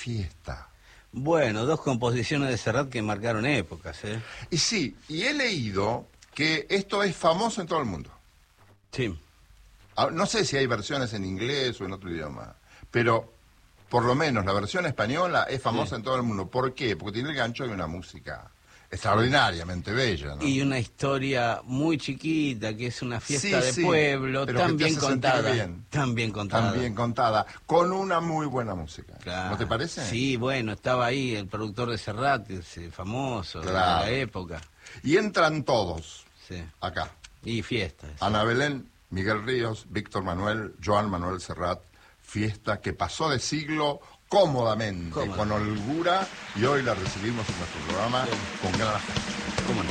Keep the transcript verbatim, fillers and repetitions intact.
fiesta. Bueno, dos composiciones de Serrat que marcaron épocas, ¿eh? Y sí, y he leído que esto es famoso en todo el mundo. Sí. No sé si hay versiones en inglés o en otro idioma, pero por lo menos la versión española es famosa sí. en todo el mundo. ¿Por qué? Porque tiene el gancho de una música extraordinariamente bella, ¿no? Y una historia muy chiquita, que es una fiesta sí, de sí, pueblo, tan bien contada. Bien. Tan bien contada. Tan bien contada, con una muy buena música. Claro. ¿No te parece? Sí, bueno, estaba ahí el productor de Serrat, ese famoso, claro. de la época. Y entran todos sí. acá. Y fiestas. Ana Belén, Miguel Ríos, Víctor Manuel, Joan Manuel Serrat, fiesta que pasó de siglo cómodamente, ¿Cómo? con holgura, y hoy la recibimos en nuestro programa sí. con gran afecto. ¿Cómo no?